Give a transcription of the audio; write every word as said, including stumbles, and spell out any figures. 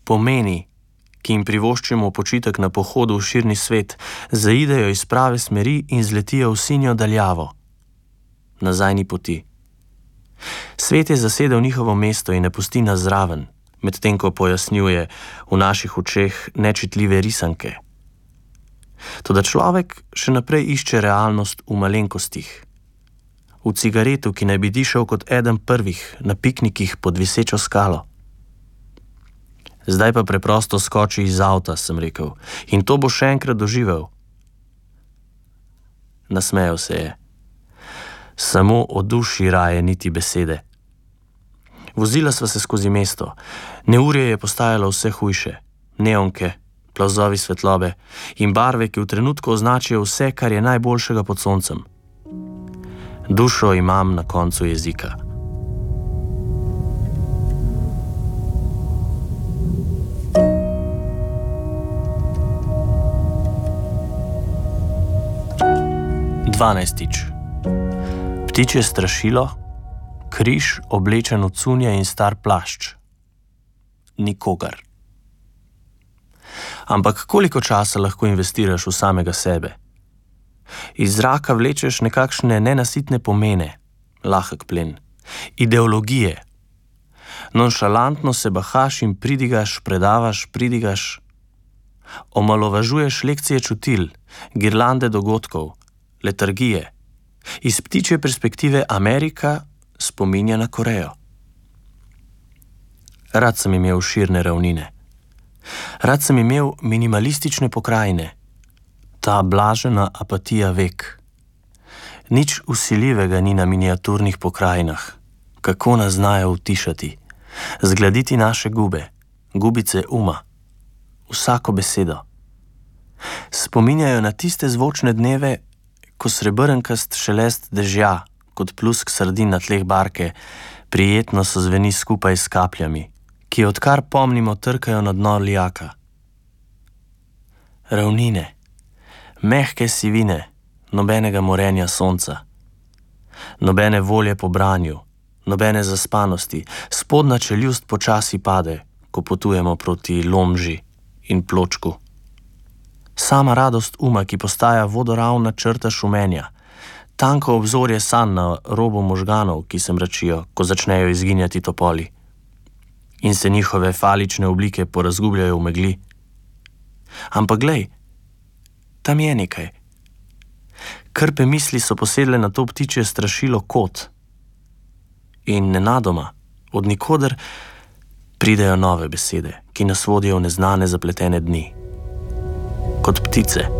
pomeni, ki jim privoščimo počitek na pohodu v širni svet, zaidejo iz prave smeri in zletijo v sinjo daljavo. Nazaj ni poti. Svet je zasedel njihovo mesto in ne pusti nas zraven, medtem ko pojasnjuje v naših očeh nečitljive risanke. Toda človek še naprej išče realnost v malenkostih. V cigaretu, ki naj bi dišal kot eden prvih na piknikih pod visečo skalo. Zdaj pa preprosto skoči iz avta, sem rekel, in to bo še enkrat doživel. Nasmejal se je. Samo o duši raje niti besede. Vozila sva se skozi mesto. Neurje je postajalo vse hujše. Neonke, plazovi svetlobe in barve, ki v trenutku označijo vse, kar je najboljšega pod soncem. Dušo imam na koncu jezika. Dvanajstič. Ptičje strašilo, križ oblečen v cunje in star plašč. Nikogar. Ampak koliko časa lahko investiraš v samega sebe? Iz zraka vlečeš nekakšne nenasitne pomene, lahek plen, ideologije. Nonšalantno se bahaš in pridigaš, predavaš, pridigaš. Omalovažuješ lekcije čutil, girlande dogodkov, letargije. Iz ptičje perspektive Amerika spominja na Korejo. Rad sem imel širne ravnine. Rad sem imel minimalistične pokrajine. Ta blažena apatija vek. Nič vsiljivega ni na miniaturnih pokrajinah. Kako nas znajo utišati, zgladiti naše gube, gubice uma, vsako besedo. Spominjajo na tiste zvočne dneve, ko srebrnkast šelest dežja, kot plusk sardin na tleh barke, prijetno so zveni skupaj s kapljami, ki odkar pomnimo trkajo na dno lijaka. Ravnine, mehke sivine, nobenega morenja sonca, nobene volje po branju, nobene zaspanosti, spodnja čeljust počasi pade, ko potujemo proti Lomži in Pločku. Sama radost uma, ki postaja vodoravna črta šumenja, tanko obzorje sanj na robu možganov, ki se mračijo, ko začnejo izginjati topoli in se njihove falične oblike porazgubljajo v megli. Ampak glej, tam je nekaj. Krpe misli so posedle na to ptičje strašilo kot. In nenadoma, od nikoder, pridejo nove besede, ki nas vodijo v neznane zapletene dni. Kot ptice.